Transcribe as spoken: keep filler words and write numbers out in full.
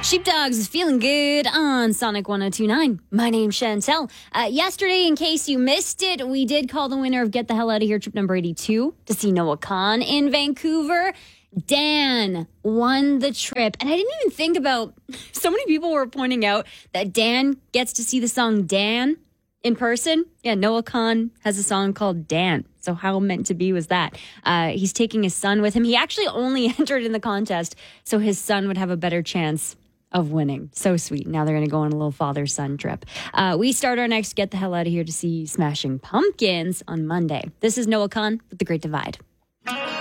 Sheepdogs is feeling good on Sonic one oh two point nine. My name's Chantel. Uh, yesterday, in case you missed it, we did call the winner of Get the Hell Out of Here trip number eighty-two to see Noah Kahan in Vancouver. Dan won the trip. And I didn't even think about, so many people were pointing out that Dan gets to see the song Dan in person. Yeah, Noah Kahan has a song called Dan. So how meant to be was that? Uh, he's taking his son with him. He actually only entered in the contest so his son would have a better chance of winning. So sweet. Now they're going to go on a little father-son trip. Uh, we start our next Get the Hell Out of Here to see Smashing Pumpkins on Monday. This is Noah Kahan with The Great Divide.